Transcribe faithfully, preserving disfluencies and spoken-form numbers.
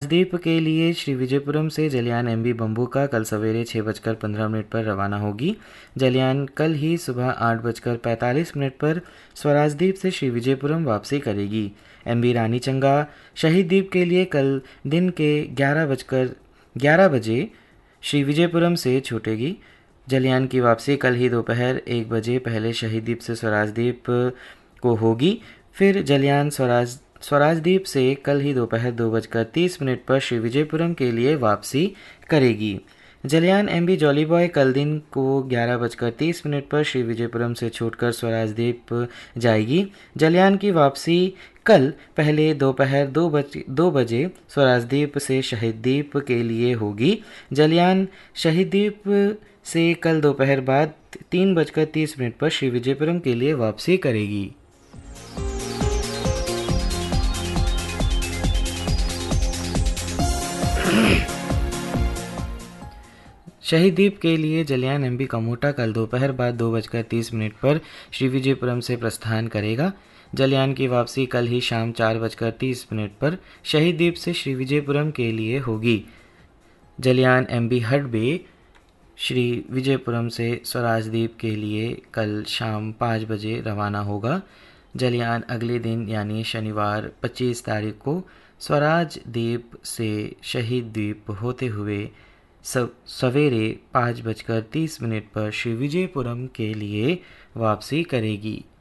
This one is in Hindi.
स्वराजद्वीप के लिए श्री विजयपुरम से जलयान एम बी बम्बूका कल सवेरे छः बजकर पंद्रह मिनट पर रवाना होगी। जलयान कल ही सुबह आठ बजकर पैंतालीस मिनट पर स्वराजद्वीप से श्री विजयपुरम वापसी करेगी। एम बी रानीचंगा शहीद द्वीप के लिए कल दिन के ग्यारह बजकर ग्यारह बजे श्री विजयपुरम से छूटेगी। जलयान की वापसी कल ही दोपहर एक बजे पहले शहीद द्वीप से स्वराजद्वीप को होगी। फिर जलयान स्वराज स्वराजद्वीप से कल ही दोपहर दो बजकर तीस मिनट पर श्री विजयपुरम के लिए वापसी करेगी। जलयान एम बी जॉली बॉय कल दिन को ग्यारह बजकर तीस मिनट पर श्री विजयपुरम से छूटकर स्वराजद्वीप जाएगी। जलयान की वापसी कल पहले दोपहर दो बज दो बजे स्वराजद्वीप से शहीद द्वीप के लिए होगी। जलयान शहीद द्वीप से कल दोपहर बाद तीन बजकर तीस मिनट पर श्री विजयपुरम के लिए वापसी करेगी। शहीद द्वीप के लिए जलयान एम बी कमोटा कल दोपहर बाद दो बजकर तीस मिनट पर श्री विजयपुरम से प्रस्थान करेगा। जलयान की वापसी कल ही शाम चार बजकर तीस मिनट पर शहीद द्वीप से श्री विजयपुरम के लिए होगी। जलयान एम बी हड बे श्री विजयपुरम से स्वराजद्वीप के लिए कल शाम पाँच बजे रवाना होगा। जलयान अगले दिन यानी शनिवार पच्चीस तारीख को स्वराजद्वीप से शहीद द्वीप होते हुए सवेरे पाँच बजकर तीस मिनट पर श्री विजयपुरम के लिए वापसी करेगी।